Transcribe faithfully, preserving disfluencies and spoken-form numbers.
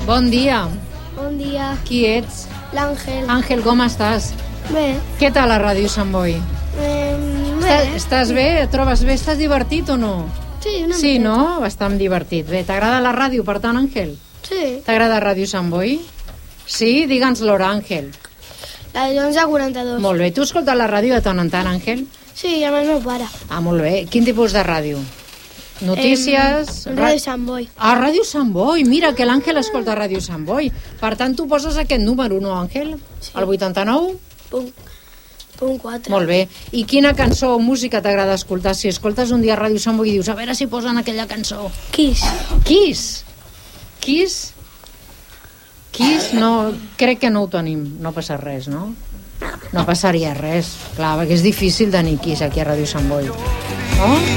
Bon dia. Bon dia. Qui ets? L'Àngel. Àngel, com estàs? Bé. Què tal la ràdio Sant Boi? Eh, bé. Estàs, estàs bé? Et trobes bé? Estàs divertit o no? Sí, una Sí, miqueta. no? Bastant divertit. Bé, t'agrada la ràdio, per tant, Àngel? Sí. T'agrada Ràdio Sant Boi? Sí? Digue'ns l'hora, Àngel. La de onze a quaranta-dos. Molt bé. Tu escoltes la ràdio de tant en tant, Àngel? Sí, amb el meu pare. Ah, molt bé. Quin tipus de ràdio? Notícies? Eh, Ràdio Sant Boi. Ah, Ràdio Sant Boi. Mira, que l'Àngel escolta Ràdio Sant Boi. Per tant, tu poses aquest número, no, Àngel? Sí. El vuitanta-nou? Punt, punt quatre. Molt bé. I quina cançó o música t'agrada escoltar? Si escoltes un dia Ràdio Sant Boi i dius, a veure si posen aquella cançó. Kiss. Kiss? Kiss? Kiss? No, crec que no ho tenim. No passa res, no? No passaria res. Clar, perquè és difícil tenir Kiss aquí a Ràdio Sant Boi. No?